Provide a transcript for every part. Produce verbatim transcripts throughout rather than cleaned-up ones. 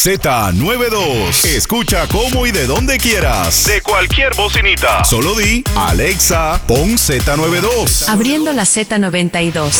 Z noventa y dos. Escucha cómo y de donde quieras. De cualquier bocinita. Solo di, Alexa, pon Z noventa y dos. Abriendo la Z noventa y dos.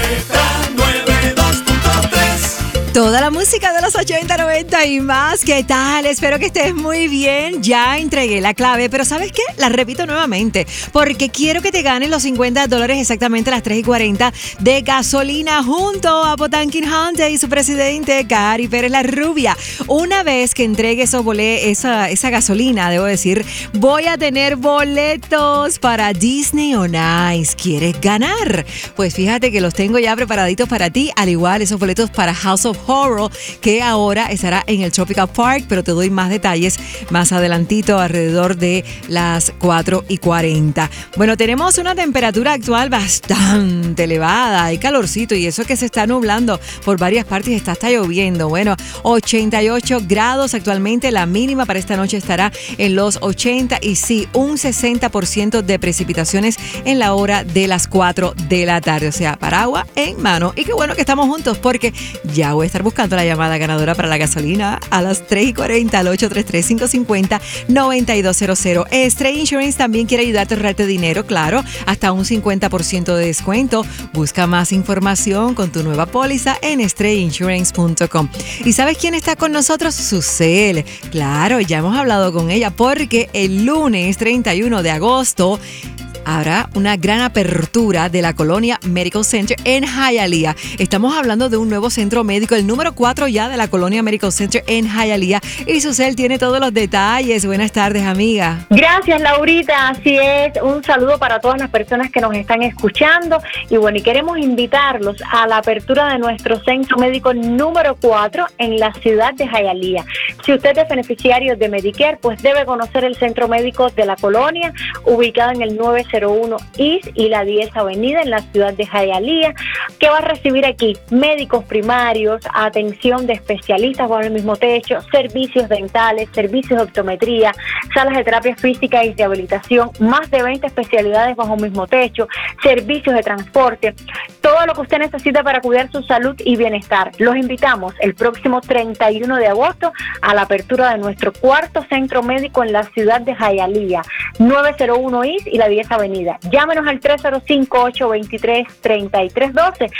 Z noventa y dos punto tres. Toda la música de los ochenta, noventa y más. ¿Qué tal? Espero que estés muy bien. Ya entregué la clave, pero ¿sabes qué? La repito nuevamente, porque quiero que te ganes los cincuenta dólares exactamente a las tres y cuarenta de gasolina junto a Potanquin Hyundai y su presidente, Gary Pérez la Rubia. Una vez que entregue esos boletos, esa, esa gasolina, debo decir, voy a tener boletos para Disney on Ice. ¿Quieres ganar? Pues fíjate que los tengo ya preparaditos para ti, al igual esos boletos para House of Horror, que ahora estará en el Tropical Park, pero te doy más detalles más adelantito, alrededor de las cuatro y cuarenta. Bueno, tenemos una temperatura actual bastante elevada, hay calorcito y eso que se está nublando por varias partes, está hasta lloviendo. Bueno, ochenta y ocho grados actualmente, la mínima para esta noche estará en los ochenta y sí, un sesenta por ciento de precipitaciones en la hora de las cuatro de la tarde, o sea, paraguas en mano. Y qué bueno que estamos juntos, porque ya voy a estar buscando la llamada ganadora para la gasolina a las tres y cuarenta al ocho tres tres, cinco cinco cero, nueve dos cero cero. Stray Insurance también quiere ayudarte a ahorrarte dinero, claro, hasta un cincuenta por ciento de descuento. Busca más información con tu nueva póliza en stray insurance punto com. ¿Y sabes quién está con nosotros? Susel. Claro, ya hemos hablado con ella porque el lunes treinta y uno de agosto habrá una gran apertura de la Colonia Medical Center en Hialeah. Estamos hablando de un nuevo centro médico, el número cuatro ya de la Colonia Medical Center en Hialeah. Y Susel tiene todos los detalles. Buenas tardes, amiga. Gracias, Laurita. Así es. Un saludo para todas las personas que nos están escuchando. Y bueno, y queremos invitarlos a la apertura de nuestro centro médico número cuatro en la ciudad de Hialeah. Si usted es beneficiario de Medicare, pues debe conocer el centro médico de la Colonia, ubicado en el nueve cero uno East y la diez Avenida en la ciudad de Hialeah, que va a recibir aquí médicos primarios, atención de especialistas bajo el mismo techo, servicios dentales, servicios de optometría, salas de terapia física y rehabilitación, más de veinte especialidades bajo el mismo techo, servicios de transporte, todo lo que usted necesita para cuidar su salud y bienestar. Los invitamos el próximo treinta y uno de agosto a la apertura de nuestro cuarto centro médico en la ciudad de Hialeah, nueve cero uno East y la diez Avenida. Llámenos al tres cero cinco, ocho dos tres, tres tres uno dos